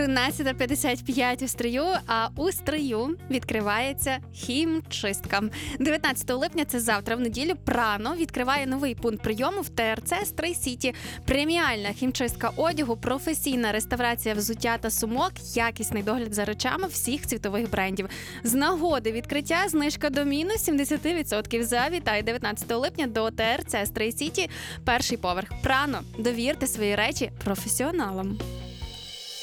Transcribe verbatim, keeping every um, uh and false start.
тринадцята п'ятдесят п'ять у Стрию, а у Стрию відкривається хімчистка. дев'ятнадцятого липня, це завтра, в неділю, Прано відкриває новий пункт прийому в ТРЦ Стрий Сіті. Преміальна хімчистка одягу, професійна реставрація взуття та сумок, якісний догляд за речами всіх світових брендів. З нагоди відкриття знижка до мінус сімдесят відсотків. Завітай дев'ятнадцятого липня до ТРЦ Стрий Сіті, перший поверх. Прано. Довірте свої речі професіоналам.